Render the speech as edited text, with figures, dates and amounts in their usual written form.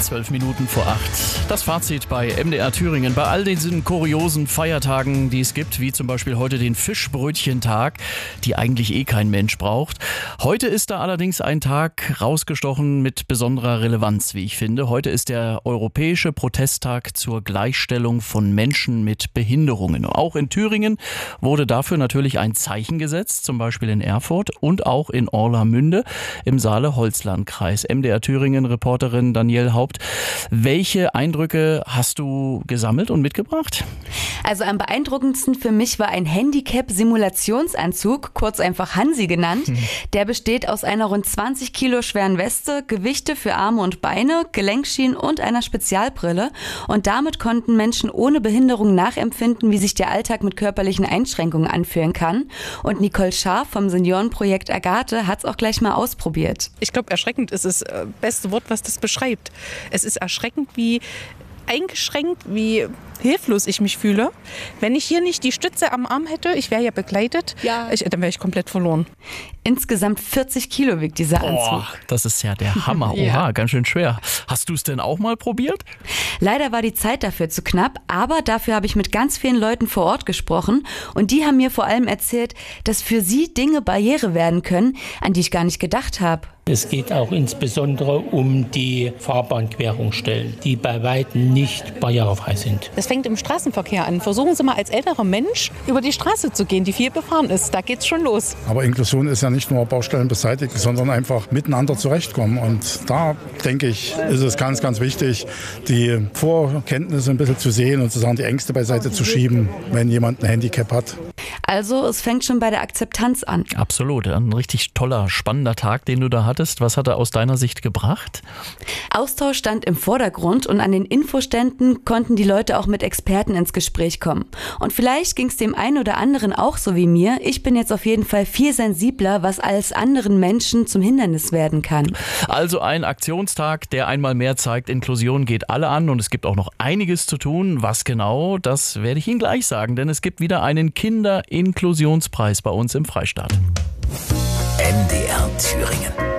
12 Minuten vor 8. Das Fazit bei MDR Thüringen. Bei all diesen kuriosen Feiertagen, die es gibt, wie zum Beispiel heute den Fischbrötchentag, die eigentlich kein Mensch braucht. Heute ist da allerdings ein Tag rausgestochen mit besonderer Relevanz, wie ich finde. Heute ist der Europäische Protesttag zur Gleichstellung von Menschen mit Behinderungen. Auch in Thüringen wurde dafür natürlich ein Zeichen gesetzt, zum Beispiel in Erfurt und auch in Orlamünde im Saale-Holzland-Kreis. MDR Thüringen-Reporterin Danielle Haupt. Welche Eindrücke hast du gesammelt und mitgebracht? Also am beeindruckendsten für mich war ein Handicap-Simulationsanzug, kurz einfach Hansi genannt. Der besteht aus einer rund 20 Kilo schweren Weste, Gewichte für Arme und Beine, Gelenkschienen und einer Spezialbrille. Und damit konnten Menschen ohne Behinderung nachempfinden, wie sich der Alltag mit körperlichen Einschränkungen anfühlen kann. Und Nicole Scharf vom Seniorenprojekt Agathe hat es auch gleich mal ausprobiert. Ich glaube, erschreckend ist das beste Wort, was das beschreibt. Es ist erschreckend, wie eingeschränkt, wie hilflos ich mich fühle. Wenn ich hier nicht die Stütze am Arm hätte, ich wäre ja begleitet, dann wäre ich komplett verloren. Insgesamt 40 Kilo wiegt dieser Anzug. Das ist ja der Hammer. Oha, Ja. Ganz schön schwer. Hast du es denn auch mal probiert? Leider war die Zeit dafür zu knapp, aber dafür habe ich mit ganz vielen Leuten vor Ort gesprochen und die haben mir vor allem erzählt, dass für sie Dinge Barriere werden können, an die ich gar nicht gedacht habe. Es geht auch insbesondere um die Fahrbahnquerungsstellen, die bei weitem nicht barrierefrei sind. Das fängt im Straßenverkehr an. Versuchen Sie mal als älterer Mensch über die Straße zu gehen, die viel befahren ist. Da geht's schon los. Aber Inklusion ist ja nicht nur Baustellen beseitigen, sondern einfach miteinander zurechtkommen. Und da, denke ich, ist es ganz, ganz wichtig, die Vorkenntnisse ein bisschen zu sehen und sozusagen die Ängste beiseite zu schieben, wenn jemand ein Handicap hat. Also es fängt schon bei der Akzeptanz an. Absolut. Ein richtig toller, spannender Tag, den du da hattest. Was hat er aus deiner Sicht gebracht? Austausch stand im Vordergrund und an den Infoständen konnten die Leute auch mit Experten ins Gespräch kommen. Und vielleicht ging es dem einen oder anderen auch so wie mir. Ich bin jetzt auf jeden Fall viel sensibler, was alles anderen Menschen zum Hindernis werden kann. Also ein Aktionstag, der einmal mehr zeigt, Inklusion geht alle an und es gibt auch noch einiges zu tun. Was genau, das werde ich Ihnen gleich sagen, denn es gibt wieder einen Kinderinklusionspreis bei uns im Freistaat. MDR Thüringen.